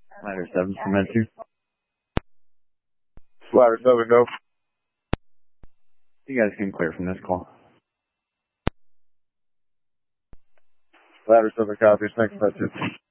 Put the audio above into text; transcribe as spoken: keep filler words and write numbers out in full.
Ladder seven from Med two. Ladder seven, go. You guys can clear from this call. Ladder seven, copy. Thanks, Med two.